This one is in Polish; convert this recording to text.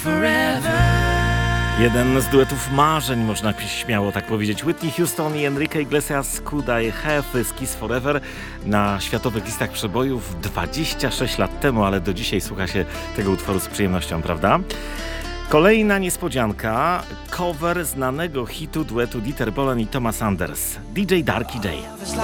Jeden z duetów marzeń, można śmiało tak powiedzieć. Whitney Houston i Enrique Iglesias, Could I Have z Kiss Forever na światowych listach przebojów 26 lat temu, ale do dzisiaj słucha się tego utworu z przyjemnością, prawda? Kolejna niespodzianka, cover znanego hitu duetu Dieter Bohlen i Thomas Anders, DJ Darky J.